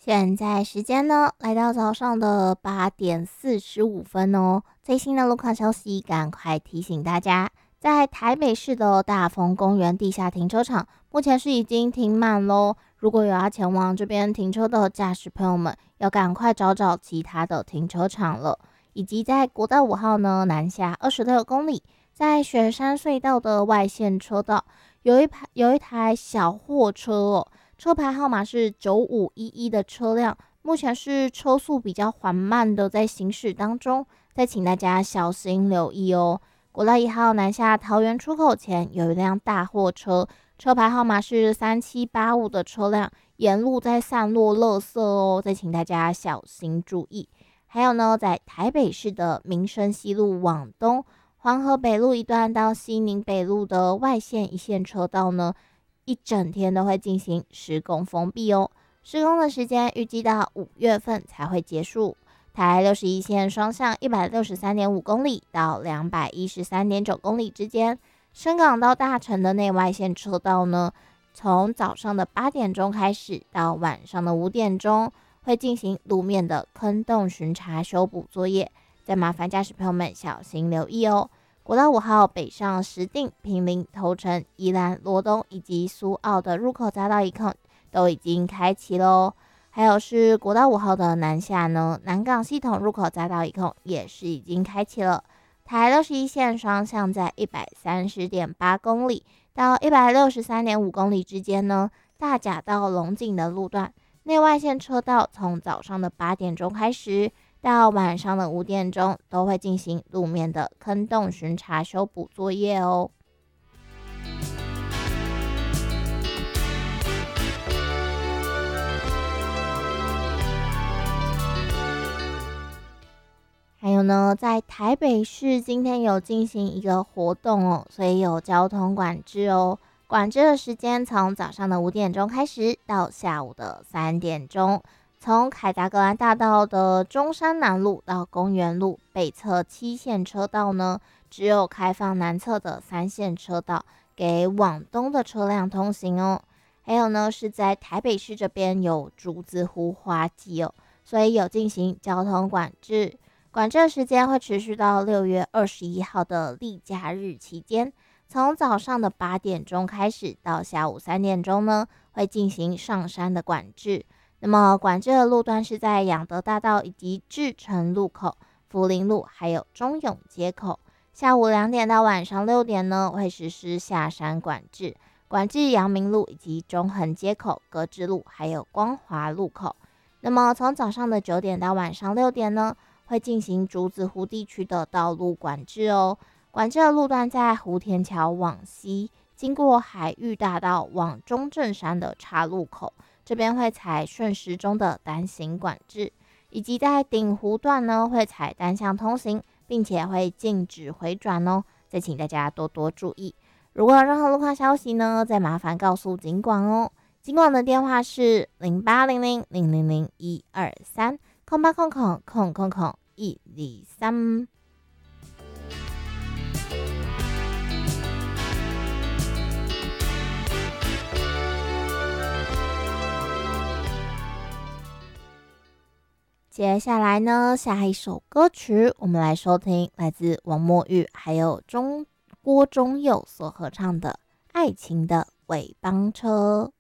现在时间呢，来到早上的8点45分哦。最新的路况消息，赶快提醒大家，在台北市的大丰公园地下停车场，目前是已经停满咯。如果有要前往这边停车的驾驶朋友们，要赶快找找其他的停车场了。以及在国道5号呢，南下26公里，在雪山隧道的外线车道，有一台小货车哦。车牌号码是9511的车辆，目前是车速比较缓慢的在行驶当中，再请大家小心留意哦。国道1号南下桃园出口前有一辆大货车，车牌号码是3785的车辆，沿路在散落垃圾哦，再请大家小心注意。还有呢，在台北市的民生西路往东，黄河北路一段到西宁北路的外线一线车道呢，一整天都会进行施工封闭哦。施工的时间预计到5月份才会结束。台61线双向163.5公里到213.9公里之间，深港到大城的内外线车道呢，从早上的8点钟开始到晚上的5点钟，会进行路面的坑洞巡查修补作业，再麻烦驾驶朋友们小心留意哦。国道5号北上石碇、坪林、头城、宜兰、罗东以及苏澳的入口匝道一孔都已经开启咯。还有是国道5号的南下呢，南港系统入口匝道一孔也是已经开启了。台61线双向在130.8公里到163.5公里之间呢，大甲到龙井的路段，内外线车道从早上的8点钟开始，到晚上的5点钟都会进行路面的坑洞巡查修补作业哦。还有呢，在台北市今天有进行一个活动哦，所以有交通管制哦。管制的时间从早上的5点钟开始到下午的3点钟。从凯达格兰大道的中山南路到公园路北侧7线车道呢，只有开放南侧的3线车道给往东的车辆通行哦。还有呢，是在台北市这边有竹子湖花季哦，所以有进行交通管制。管制时间会持续到6月21号的例假日期间，从早上的8点钟开始到下午3点钟呢，会进行上山的管制。那么管制的路段是在仰德大道以及志诚路口、福林路还有中永街口。下午2点到晚上6点呢，会实施下山管制，管制阳明路以及中横街口、格致路还有光华路口。那么从早上的9点到晚上6点呢，会进行竹子湖地区的道路管制哦。管制的路段在湖田桥往西，经过海域大道往中正山的岔路口，这边会采顺时钟的单行管制，以及在顶湖段呢会采单向通行，并且会禁止回转哦。再请大家多多注意。如果有任何路况消息呢，再麻烦告诉警广哦。警广的电话是0800000123。0800000123。接下来呢，下一首歌曲我们来收听来自王墨玉还有郭忠佑所合唱的《爱情的尾班车》。